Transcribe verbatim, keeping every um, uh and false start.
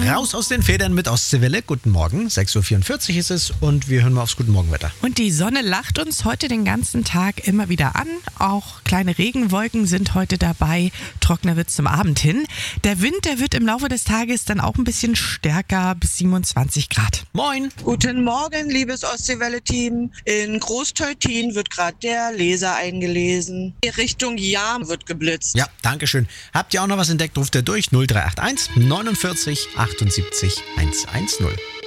Raus aus den Federn mit Ostseewelle. Guten Morgen, sechs Uhr vierundvierzig ist es und wir hören mal aufs Guten Morgenwetter. Und die Sonne lacht uns heute den ganzen Tag immer wieder an. Auch kleine Regenwolken sind heute dabei. Trockener wird es zum Abend hin. Der Wind, der wird im Laufe des Tages dann auch ein bisschen stärker, bis siebenundzwanzig Grad. Moin. Guten Morgen, liebes Ostseewelle-Team. In Großteutin wird gerade der Laser eingelesen. Richtung Jam wird geblitzt. Ja, danke schön. Habt ihr auch noch was entdeckt, ruft ihr durch null drei acht eins neunundvierzig achtundsiebzig hundertzehn.